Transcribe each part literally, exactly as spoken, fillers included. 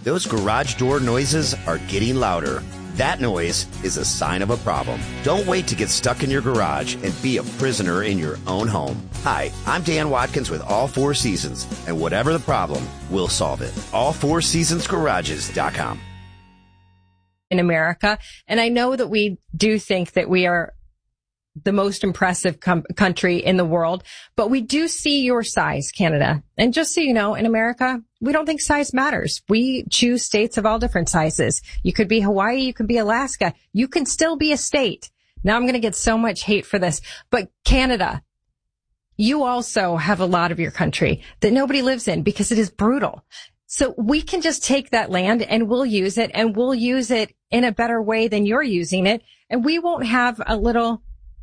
Those garage door noises are getting louder. That noise is a sign of a problem. Don't wait to get stuck in your garage and be a prisoner in your own home. Hi, I'm Dan Watkins with All Four Seasons, and whatever the problem, we'll solve it. all four seasons garages dot com. In America, and I know that we do think that we are the most impressive com- country in the world, but we do see your size, Canada. And just so you know, in America, we don't think size matters. We choose states of all different sizes. You could be Hawaii, you could be Alaska. You can still be a state. Now I'm going to get so much hate for this, but Canada, you also have a lot of your country that nobody lives in because it is brutal. So we can just take that land and we'll use it, and we'll use it in a better way than you're using it. And we won't have a little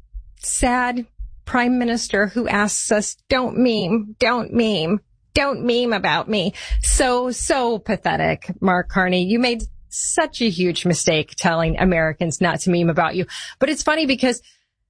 sad prime minister who asks us, don't meme, don't meme, don't meme about me. So, so pathetic, Mark Carney. You made such a huge mistake telling Americans not to meme about you. But it's funny because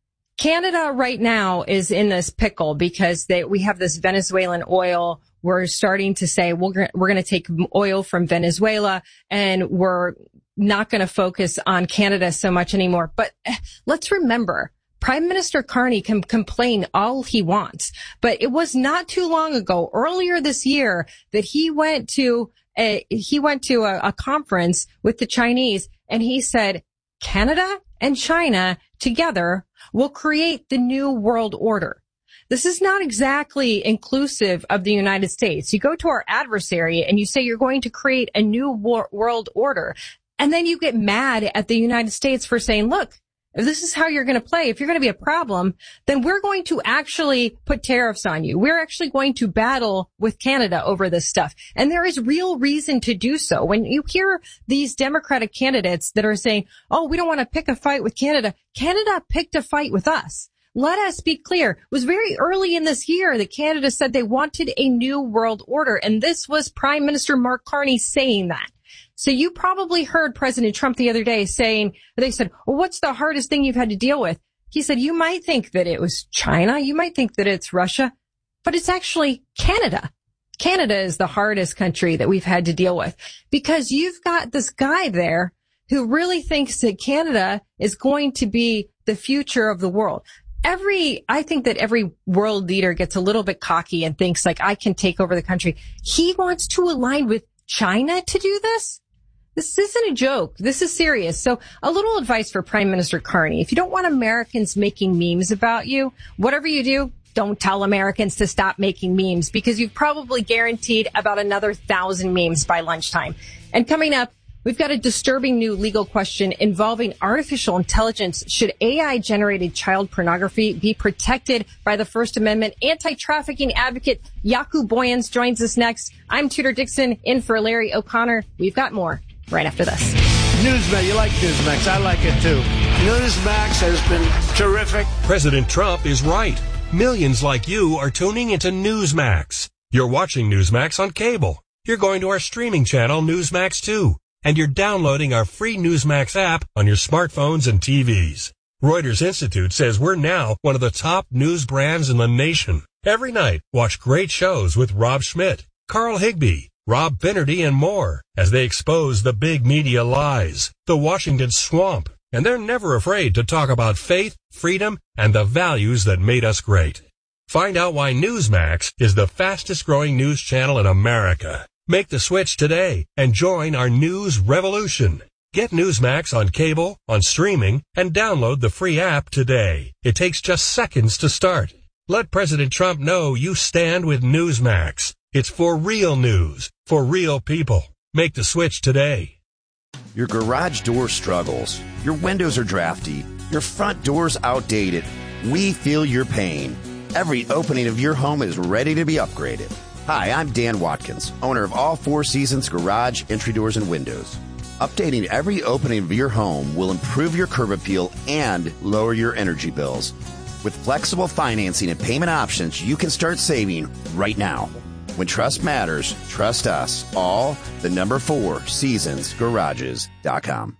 Canada right now is in this pickle because they, we have this Venezuelan oil. We're starting to say, well, we're, we're going to take oil from Venezuela and we're not going to focus on Canada so much anymore. But let's remember, Prime Minister Carney can complain all he wants, but it was not too long ago, earlier this year, that he went to a, he went to a, a conference with the Chinese, and he said, Canada and China together will create the new world order. This is not exactly inclusive of the United States. You go to our adversary and you say you're going to create a new war- world order, and then you get mad at the United States for saying, look, if this is how you're going to play, if you're going to be a problem, then we're going to actually put tariffs on you. We're actually going to battle with Canada over this stuff. And there is real reason to do so. When you hear these Democratic candidates that are saying, oh, we don't want to pick a fight with Canada, Canada picked a fight with us. Let us be clear. It was very early in this year that Canada said they wanted a new world order. And this was Prime Minister Mark Carney saying that. So you probably heard President Trump the other day saying, they said, well, what's the hardest thing you've had to deal with? He said, you might think that it was China. You might think that it's Russia, but it's actually Canada. Canada is the hardest country that we've had to deal with because you've got this guy there who really thinks that Canada is going to be the future of the world. Every, I think that every world leader gets a little bit cocky and thinks like, I can take over the country. He wants to align with China to do this. This isn't a joke. This is serious. So a little advice for Prime Minister Carney. If you don't want Americans making memes about you, whatever you do, don't tell Americans to stop making memes because you've probably guaranteed about another thousand memes by lunchtime. And coming up, we've got a disturbing new legal question involving artificial intelligence. Should A I-generated child pornography be protected by the First Amendment? Anti-trafficking advocate Jaco Booyens joins us next. I'm Tudor Dixon, in for Larry O'Connor. We've got more right after this. Newsmax, you like Newsmax. I like it too. Newsmax has been terrific. President Trump is right. Millions like you are tuning into Newsmax. You're watching Newsmax on cable. You're going to our streaming channel, Newsmax two. And you're downloading our free Newsmax app on your smartphones and T Vs. Reuters Institute says we're now one of the top news brands in the nation. Every night, watch great shows with Rob Schmidt, Carl Higbie, Rob Finnerty, and more as they expose the big media lies, the Washington swamp. And they're never afraid to talk about faith, freedom, and the values that made us great. Find out why Newsmax is the fastest growing news channel in America. Make the switch today and join our news revolution. Get Newsmax on cable, on streaming, and download the free app today. It takes just seconds to start. Let President Trump know you stand with Newsmax. It's for real news, for real people. Make the switch today. Your garage door struggles. Your windows are drafty. Your front door's outdated. We feel your pain. Every opening of your home is ready to be upgraded. Hi, I'm Dan Watkins, owner of All Four Seasons Garage, Entry Doors, and Windows. Updating every opening of your home will improve your curb appeal and lower your energy bills. With flexible financing and payment options, you can start saving right now. When trust matters, trust us. All the number four seasons garages dot com.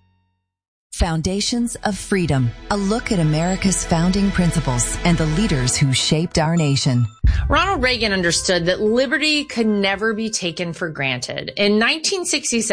Foundations of Freedom, a look at America's founding principles and the leaders who shaped our nation. Ronald Reagan understood that liberty could never be taken for granted. In nineteen sixty-seven,